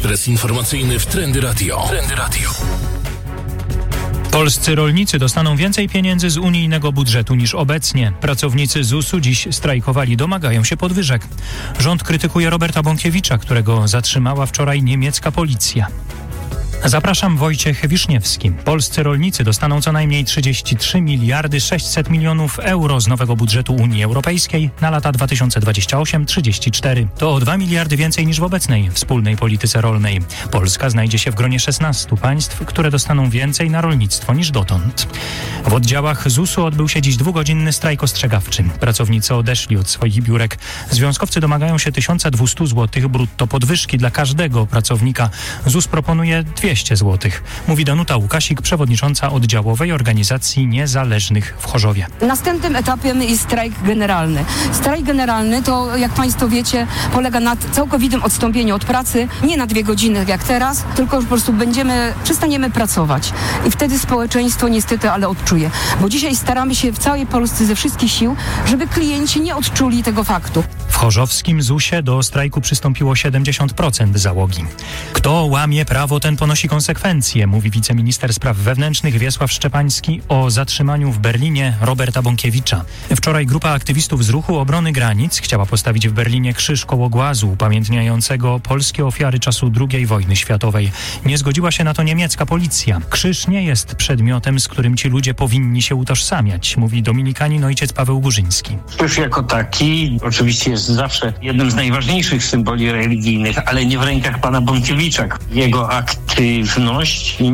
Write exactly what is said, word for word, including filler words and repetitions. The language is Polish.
Ekspres informacyjny w Trendy Radio. Trendy Radio. Polscy rolnicy dostaną więcej pieniędzy z unijnego budżetu niż obecnie. Pracownicy zusu dziś strajkowali, domagają się podwyżek. Rząd krytykuje Roberta Bąkiewicza, którego zatrzymała wczoraj niemiecka policja. Zapraszam, Wojciech Wiszniewski. Polscy rolnicy dostaną co najmniej trzydzieści trzy miliardy sześćset milionów euro z nowego budżetu Unii Europejskiej na lata dwa tysiące dwudziesty ósmy do trzydziestego czwartego. To o dwa miliardy więcej niż w obecnej wspólnej polityce rolnej. Polska znajdzie się w gronie szesnastu państw, które dostaną więcej na rolnictwo niż dotąd. W oddziałach zusu odbył się dziś dwugodzinny strajk ostrzegawczy. Pracownicy odeszli od swoich biurek. Związkowcy domagają się tysiąc dwieście złotych brutto podwyżki dla każdego pracownika. ZUS proponuje dwieście złotych, mówi Danuta Łukasik, przewodnicząca oddziałowej organizacji niezależnych w Chorzowie. Następnym etapem jest strajk generalny. Strajk generalny to, jak Państwo wiecie, polega na całkowitym odstąpieniu od pracy, nie na dwie godziny jak teraz, tylko po prostu będziemy, przestaniemy pracować. I wtedy społeczeństwo niestety, ale odczuje. Bo dzisiaj staramy się w całej Polsce ze wszystkich sił, żeby klienci nie odczuli tego faktu. W chorzowskim zusie do strajku przystąpiło siedemdziesiąt procent załogi. Kto łamie prawo, ten ponosi konsekwencje, mówi wiceminister spraw wewnętrznych Wiesław Szczepański o zatrzymaniu w Berlinie Roberta Bąkiewicza. Wczoraj grupa aktywistów z Ruchu Obrony Granic chciała postawić w Berlinie krzyż koło głazu upamiętniającego polskie ofiary czasu drugiej wojny światowej. Nie zgodziła się na to niemiecka policja. Krzyż nie jest przedmiotem, z którym ci ludzie powinni się utożsamiać, mówi dominikanin ojciec Paweł Górzyński. Krzyż jako taki oczywiście jest zawsze jednym z najważniejszych symboli religijnych, ale nie w rękach pana Bąkiewicza. Jego aktywność